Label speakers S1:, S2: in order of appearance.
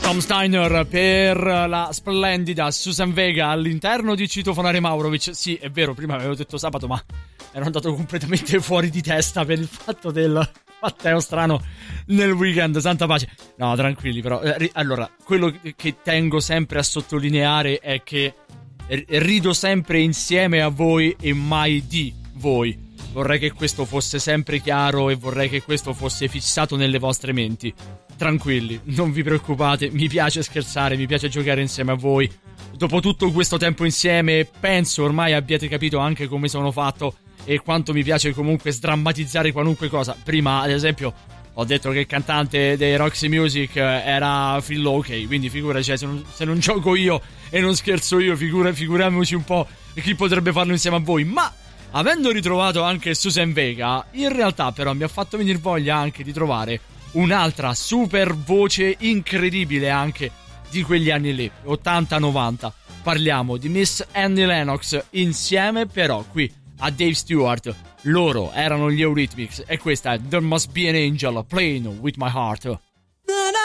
S1: Tom Steiner per la splendida Susan Vega all'interno di Citofonare Maurovic. Sì, è vero, prima avevo detto sabato, ma ero andato completamente fuori di testa per il fatto del Matteo Strano nel weekend, santa pace. No, tranquilli, però allora, quello che tengo sempre a sottolineare è che rido sempre insieme a voi e mai di voi. Vorrei che questo fosse sempre chiaro e vorrei che questo fosse fissato nelle vostre menti. Tranquilli, non vi preoccupate, mi piace scherzare, mi piace giocare insieme a voi. Dopo tutto questo tempo insieme, penso ormai abbiate capito anche come sono fatto e quanto mi piace comunque sdrammatizzare qualunque cosa. Prima, ad esempio, ho detto che il cantante dei Roxy Music era Phil Locke, quindi figuraci, se non gioco io e non scherzo io, figuriamoci un po' chi potrebbe farlo insieme a voi. Ma avendo ritrovato anche Susan Vega, in realtà però mi ha fatto venire voglia anche di trovare un'altra super voce incredibile anche di quegli anni lì, 80-90. Parliamo di Miss Annie Lennox insieme però qui a Dave Stewart. Loro erano gli Eurythmics e questa è There Must Be an Angel Playing With My Heart.